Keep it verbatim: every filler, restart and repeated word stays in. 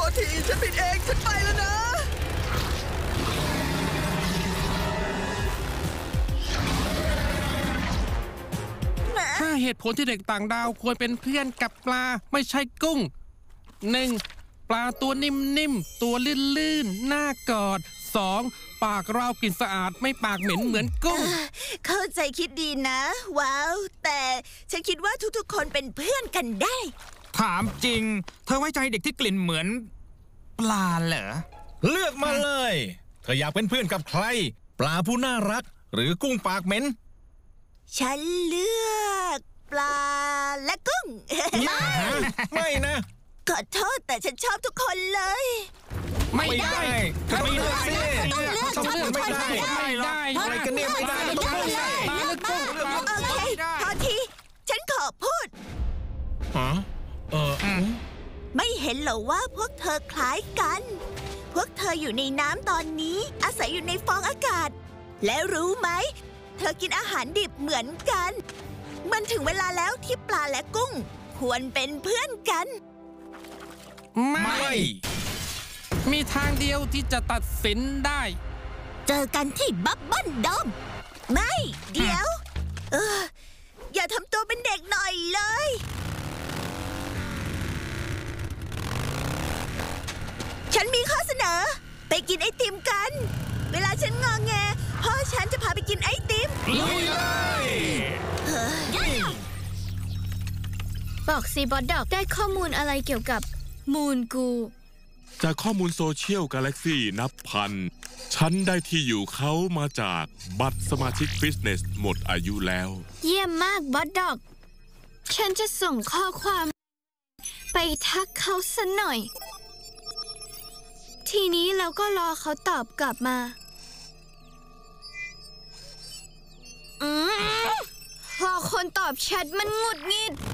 ษทีฉันผิดเองฉันไปแล้วนะห้าเหตุผลที่เด็กต่างดาวควรเป็นเพื่อนกับปลาไม่ใช่กุ้ง หนึ่ง. ปลาตัวนิ่มๆตัวลื่นๆน่ากอด สอง. ปากเรากลิ่นสะอาดไม่ปากเหม็นเหมือนกุ้งเข้าใจคิดดีนะว้าวแต่ฉันคิดว่าทุกๆคนเป็นเพื่อนกันได้ถามจริงเธอไว้ใจเด็กที่กลิ่นเหมือนปลาเหรอเลือกมาเลยเธออยากเป็นเพื่อนกับใครปลาผู้น่ารักหรือกุ้งปากเหม็นฉันเลือกปลาและกุ้งไม่นะขอโทษแต่ฉันชอบทุกคนเลยไม่ได้ไม่ได้สิต้องเลือกชอบทุกคนไม่ได้ไม่ได้อะไรกันเนี่ยไม่ได้ต้องเลือกปลาหรือกุ้งโอเคพอทีฉันขอพูดฮะเออไม่เห็นเหรอว่าพวกเธอคล้ายกันพวกเธออยู่ในน้ำตอนนี้อาศัยอยู่ในฟองอากาศและรู้ไหมเธอกินอาหารดิบเหมือนกันมันถึงเวลาแล้วที่ปลาและกุ้งควรเป็นเพื่อนกันไม่มีทางเดียวที่จะตัดสินได้เจอกันที่บับเบิ้ลดอมไม่เดี๋ยวเอออย่าทำตัวเป็นเด็กหน่อยเลยฉันมีข้อเสนอไปกินไอติมกันเวลาฉันงอแงพ่อฉันจะพาไปกินไอติมลุยเลยบอกสิบอดดอกได้ข้อมูลอะไรเกี่ยวกับมูนกูจากข้อมูลโซเชียลกาแล็กซี่นับพันฉันได้ที่อยู่เขามาจากบัตรสมาชิกฟิตเนสหมดอายุแล้วเยี่ยมมากบอดดอกฉันจะส่งข้อความไปทักเขาสักหน่อยทีนี้เราก็รอเขาตอบกลับมาอืมพอคนตอบแชทมันหงุดหงิด